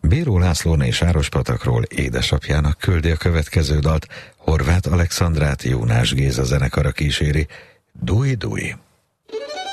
Bíró Lászlóné Sárospatakról édesapjának küldi a következő dalt, Horváth Alexandrát Jónás Géza zenekara kíséri, Dúj Dúj.